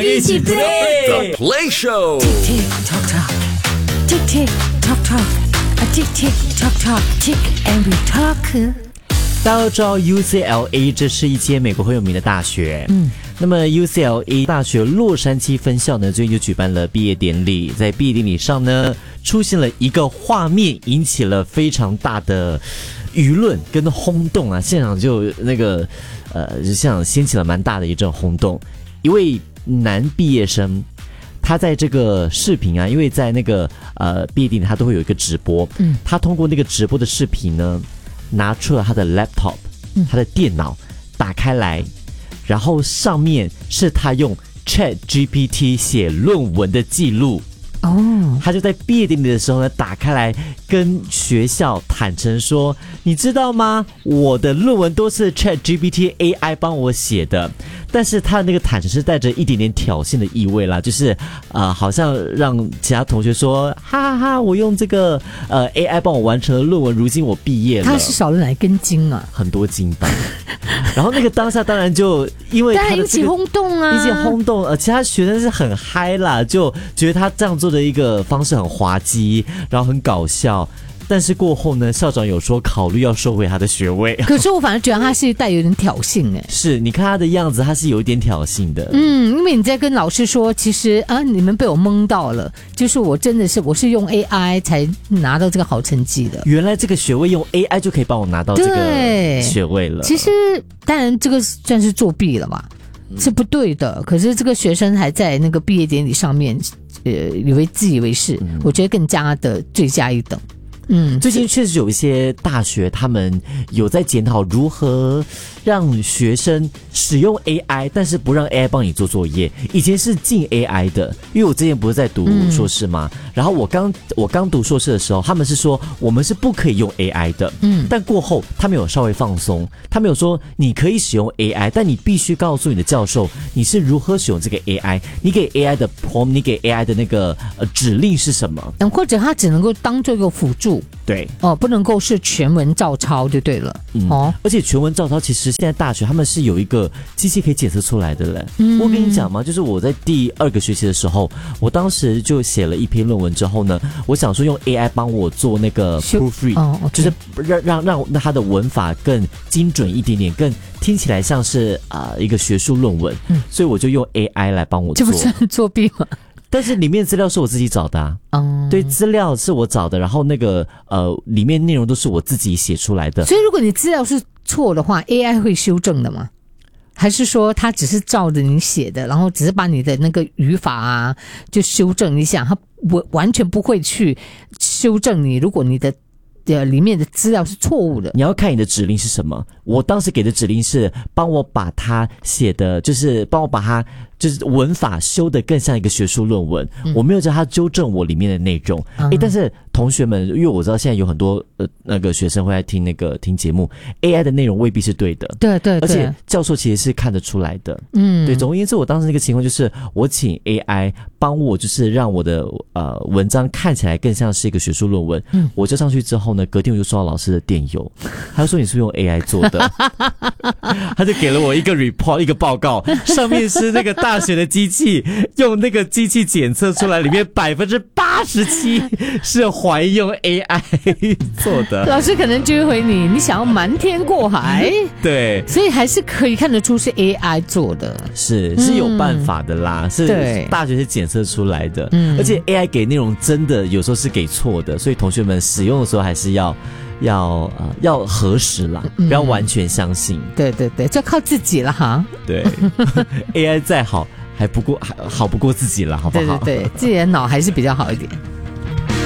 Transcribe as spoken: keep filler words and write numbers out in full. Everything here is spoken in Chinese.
一起 play The Play Show。 Tick tock tock, tick tick tock tock, a tick tick tock tock, tick and we talk。 大家都知道 U C L A 这是一间美国很有名的大学。嗯，那么 U C L A 大学洛杉矶分校呢，最近就举办了毕业典礼。在毕业典礼上呢，出现了一个画面，引起了非常大的舆论跟轰动啊！现场就那个呃，就现场掀起了蛮大的一阵轰动。一位男毕业生，他在这个视频啊，因为在那个呃毕业典礼他都会有一个直播，嗯，他通过那个直播的视频呢，拿出了他的 laptop， 他的电脑打开来，然后上面是他用 Chat G P T 写论文的记录。哦，他就在毕业典礼的时候呢，打开来跟学校坦诚说：“你知道吗？我的论文都是 Chat G P T A I 帮我写的。”但是他的那个坦诚是带着一点点挑衅的意味啦，就是呃，好像让其他同学说：“哈哈哈，我用这个呃 A I 帮我完成了论文，如今我毕业了。” 他是少了哪根筋啊？ 很多筋吧。然后那个当下当然就因为他的、这个、 引起轰动啊， 引起轰动，呃，其他学生是很嗨啦，就觉得他这样做的一个方式很滑稽，然后很搞笑。但是过后呢，校长有说考虑要收回他的学位。 可是我反而觉得他是带有点挑衅哎。 是，你看他的样子，他是有一点挑衅的。 嗯，因为你在跟老师说，其实啊，你们被我蒙到了，就是我真的是我是用 A I 才拿到这个好成绩的。 原来这个学位用 A I 就可以帮我拿到这个学位了。 其实当然这个算是作弊了嘛，是不对的。可是这个学生还在那个毕业典礼上面，呃，以为自以为是，嗯、我觉得更加的罪加一等。嗯， 最近确实有一些大学，他们有在检讨如何让学生使用 A I， 但是不让 A I 帮你做作业。以前是禁 A I 的，因为我之前不是在读硕士嘛，嗯、然后我刚我刚读硕士的时候，他们是说我们是不可以用 A I 的，嗯，但过后他们有稍微放松，他们有说你可以使用 A I， 但你必须告诉你的教授你是如何使用这个 A I， 你给 A I 的 prompt， 你给 A I 的那个呃指令是什么， 或者它只能够当做一个辅助。 对哦，不能够是全文照抄就对了。嗯，哦， 而且全文照抄其实现在大学他们是有一个机器可以检测出来的嘞。嗯，我跟你讲嘛，就是我在第二个学期的时候，我当时就写了一篇论文之后呢，我想说用 A I 帮我做那个 proofread，哦 okay， 就是让让让它的文法更精准一点点，更听起来像是啊、呃、一个学术论文。嗯，所以我就用 A I 来帮我做。 这不是作弊吗？ 但是里面资料是我自己找的啊，嗯，对，资料是我找的，然后那个呃，里面内容都是我自己写出来的。 所以如果你资料是错的话 ，A I 会修正的吗？还是说它只是照着你写的，然后只是把你的那个语法啊就修正一下，它完全不会去修正你，如果你的的里面的资料是错误的。 你要看你的指令是什么。我当时给的指令是帮我把它写的，就是帮我把它就是文法修得更像一个学术论文。嗯、我没有叫他纠正我里面的内容。嗯、诶但是同学们，因为我知道现在有很多呃那个学生会来听那个听节目 ，A I 的内容未必是对的。 对对对， 而且教授其实是看得出来的。嗯，对。总而言之，我当时那个情况就是我请 A I 帮我，就是让我的呃文章看起来更像是一个学术论文。嗯，我就上去之后呢，隔天我就收到老师的电邮，他就说你是不是用 A I 做的？他就给了我一个 report， 一个报告，上面是那个大学的机器用那个机器检测出来，里面百分之八十七是怀用 A I 做的。 老师可能就会回你，你想要瞒天过海， 对， 所以还是可以看得出是 A I 做的， 是是有办法的啦，嗯、是大学是检测出来的，嗯，而且 A I 给内容真的有时候是给错的，所以同学们使用的时候还是要。要呃要核实啦，不要完全相信。 嗯、对对对，就要靠自己了哈。 对，A I 再好还不过还好不过自己了，好不好？ 对对对，自己的脑还是比较好一点。